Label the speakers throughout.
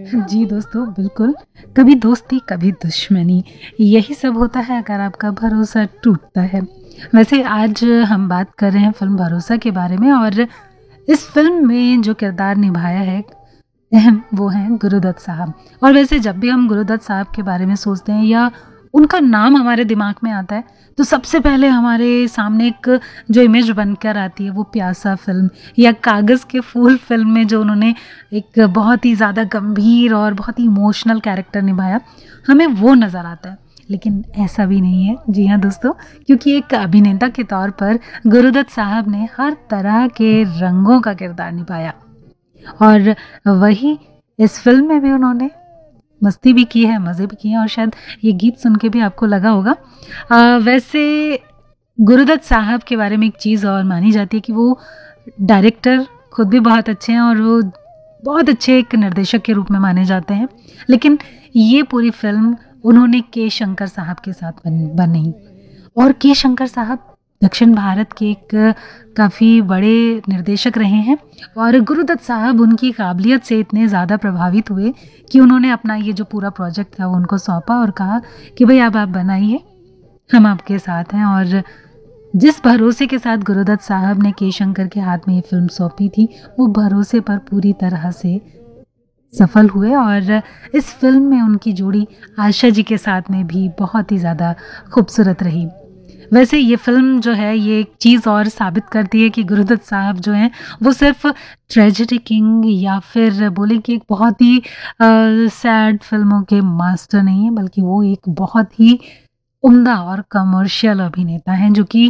Speaker 1: जी दोस्तों, बिल्कुल। कभी दोस्ती, कभी दुश्मनी, यही सब होता है अगर आपका भरोसा टूटता है। वैसे आज हम बात कर रहे हैं फ़िल्म भरोसा के बारे में और इस फ़िल्म में जो किरदार निभाया है अहम, वो हैं गुरुदत्त साहब। और वैसे जब भी हम गुरुदत्त साहब के बारे में सोचते हैं या उनका नाम हमारे दिमाग में आता है, तो सबसे पहले हमारे सामने एक जो इमेज बनकर आती है वो प्यासा फ़िल्म या कागज़ के फूल फ़िल्म में जो उन्होंने एक बहुत ही ज़्यादा गंभीर और बहुत ही इमोशनल कैरेक्टर निभाया, हमें वो नज़र आता है। लेकिन ऐसा भी नहीं है। जी हाँ दोस्तों, क्योंकि एक अभिनेता के तौर पर गुरुदत्त साहब ने हर तरह के रंगों का किरदार निभाया और वही इस फ़िल्म में भी उन्होंने मस्ती भी की है, मज़े भी किए हैं और शायद ये गीत सुन के भी आपको लगा होगा। वैसे गुरुदत्त साहब के बारे में एक चीज़ और मानी जाती है कि वो डायरेक्टर खुद भी बहुत अच्छे हैं और वो बहुत अच्छे एक निर्देशक के रूप में माने जाते हैं। लेकिन ये पूरी फ़िल्म उन्होंने के शंकर साहब के साथ बनाई और के शंकर साहब दक्षिण भारत के एक काफ़ी बड़े निर्देशक रहे हैं और गुरुदत्त साहब उनकी काबिलियत से इतने ज़्यादा प्रभावित हुए कि उन्होंने अपना ये जो पूरा प्रोजेक्ट था वो उनको सौंपा और कहा कि भाई अब आप बनाइए, हम आपके साथ हैं। और जिस भरोसे के साथ गुरुदत्त साहब ने के शंकर के हाथ में ये फ़िल्म सौंपी थी, वो भरोसे पर पूरी तरह से सफल हुए और इस फ़िल्म में उनकी जोड़ी आशा जी के साथ में भी बहुत ही ज़्यादा खूबसूरत रही। वैसे ये फ़िल्म जो है ये एक चीज़ और साबित करती है कि गुरुदत्त साहब जो हैं वो सिर्फ़ ट्रेजेडी किंग या फिर बोले कि एक बहुत ही सैड फ़िल्मों के मास्टर नहीं हैं, बल्कि वो एक बहुत ही उम्दा और कमर्शियल अभिनेता हैं जो कि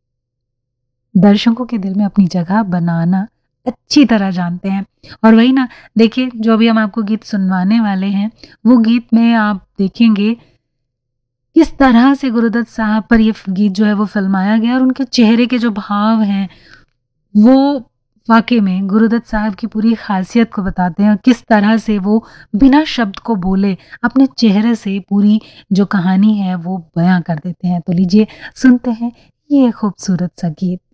Speaker 1: दर्शकों के दिल में अपनी जगह बनाना अच्छी तरह जानते हैं। और वही ना, देखिए जो अभी हम आपको गीत सुनवाने वाले हैं, वो गीत में आप देखेंगे किस तरह से गुरुदत्त साहब पर ये गीत जो है वो फ़िल्माया गया और उनके चेहरे के जो भाव हैं, वो वाक़ई में गुरुदत्त साहब की पूरी ख़ासियत को बताते हैं और किस तरह से वो बिना शब्द को बोले अपने चेहरे से पूरी जो कहानी है वो बयाँ कर देते हैं। तो लीजिए सुनते हैं ये खूबसूरत सा गीत।